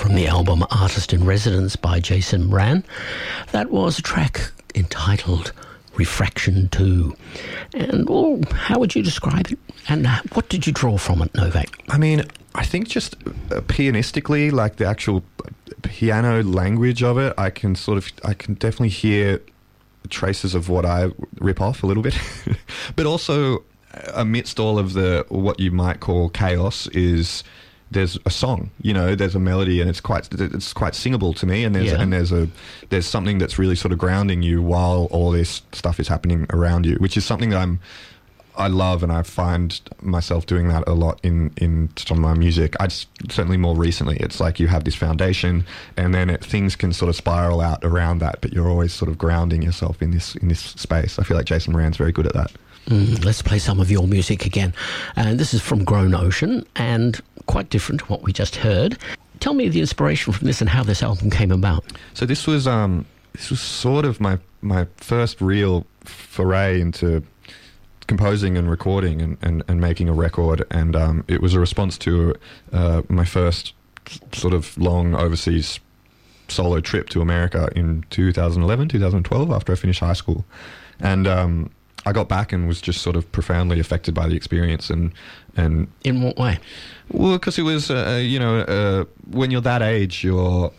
from the album Artist in Residence by Jason Moran. That was a track entitled Refraction 2. And, well, how would you describe it? And what did you draw from it, Novak? I mean, I think just pianistically, like the actual piano language of it, I can definitely hear traces of what I rip off a little bit. But also, amidst all of the what you might call chaos, there's a song, there's a melody, and it's quite singable to me, and there's something that's really sort of grounding you while all this stuff is happening around you, which is something that I love, and I find myself doing that a lot in some of my music. Certainly more recently, it's like you have this foundation, and then things can sort of spiral out around that, but you're always sort of grounding yourself in this space. I feel like Jason Moran's very good at that. Let's play some of your music again. And this is from Grown Ocean, and quite different to what we just heard. Tell me the inspiration from this and how this album came about. So this was sort of my first real foray into composing and recording and making a record, and it was a response to my first sort of long overseas solo trip to America in 2011, 2012, after I finished high school. And I got back and was just sort of profoundly affected by the experience. And in what way? Well, because it was, when you're that age, you're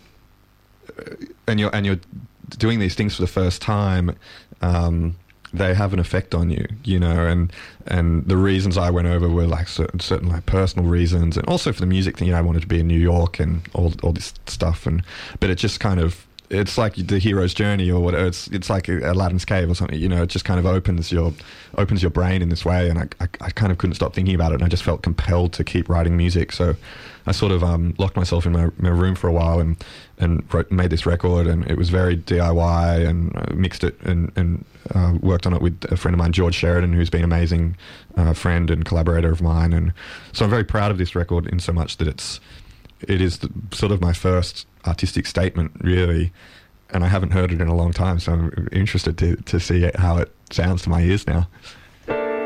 doing these things for the first time, they have an effect on you, and the reasons I went over were like certain like personal reasons, and also for the music thing, I wanted to be in New York and all this stuff, but it just kind of, it's like the hero's journey or whatever. It's like Aladdin's cave or something. It just kind of opens your brain in this way, and I kind of couldn't stop thinking about it, and I just felt compelled to keep writing music. So I sort of locked myself in my room for a while and made this record, and it was very DIY, and mixed it and worked on it with a friend of mine, George Sheridan, who's been an amazing friend and collaborator of mine. And so I'm very proud of this record in so much that it is sort of my first artistic statement, really, and I haven't heard it in a long time, so I'm interested to see how it sounds to my ears now.